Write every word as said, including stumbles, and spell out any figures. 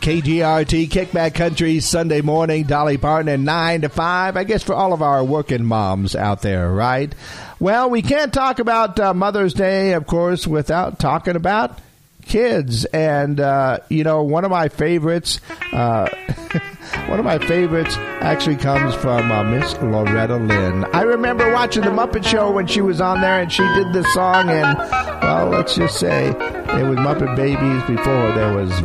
K G R T, Kickback Country, Sunday morning, Dolly Parton, and nine to five, I guess for all of our working moms out there, right? Well, we can't talk about uh, Mother's Day, of course, without talking about kids. And, uh, you know, one of my favorites, uh, one of my favorites actually comes from uh, Miss Loretta Lynn. I remember watching The Muppet Show when she was on there, and she did this song, and, well, let's just say it was Muppet Babies before there was